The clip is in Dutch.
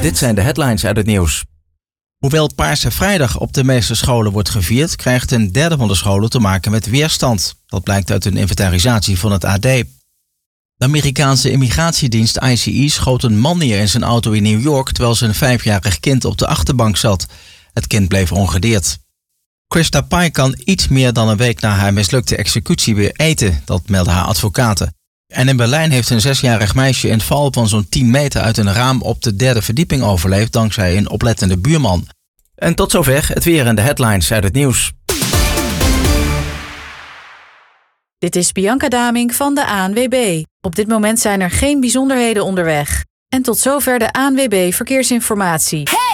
Dit zijn de headlines uit het nieuws. Hoewel Paarse Vrijdag op de meeste scholen wordt gevierd, krijgt een derde van de scholen te maken met weerstand. Dat blijkt uit een inventarisatie van het AD. De Amerikaanse immigratiedienst ICE schoot een man neer in zijn auto in New York terwijl zijn 5-jarig kind op de achterbank zat. Het kind bleef ongedeerd. Krista Pai kan iets meer dan een week na haar mislukte executie weer eten, dat melden haar advocaten. En in Berlijn heeft een 6-jarig meisje een val van zo'n 10 meter uit een raam op de 3e verdieping overleefd dankzij een oplettende buurman. En tot zover het weer en de headlines uit het nieuws. Dit is Bianca Daming van de ANWB. Op dit moment zijn er geen bijzonderheden onderweg. En tot zover de ANWB Verkeersinformatie.